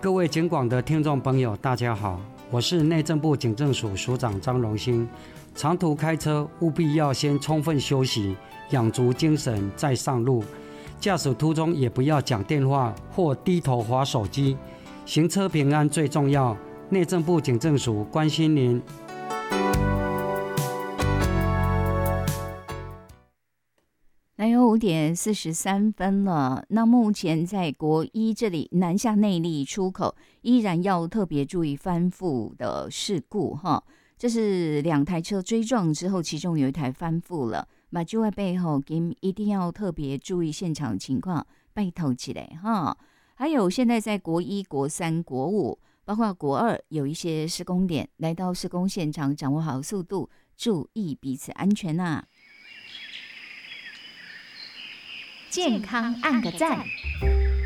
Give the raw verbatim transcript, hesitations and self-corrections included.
各位警广的听众朋友，大家好，我是内政部警政署署长张荣兴。长途开车务必要先充分休息，养足精神再上路。驾驶途中也不要讲电话或低头滑手机，行车平安最重要。内政部警政署关心您。 来有五点四十三分了，那目前在国一这里南下内壢出口依然要特别注意翻覆的事故哈。这是两台车追撞之后，其中有一台翻覆了，马就在背后，您一定要特别注意现场情况，拜托起来哈。还有现在在国一、国三、国五，包括国二有一些施工点，来到施工现场，掌握好速度，注意彼此安全呐、啊。 健康按个赞。